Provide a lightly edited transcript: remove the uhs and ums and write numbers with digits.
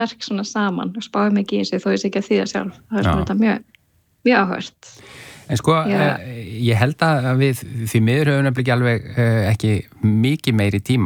verk svona saman og spáði mikið í þessu þó ég sé ekki að þýða sjálf. Það svona þetta mjög áhört. En sko, ég held að við því miður höfum nefnilega alveg ekki mikið meiri tíma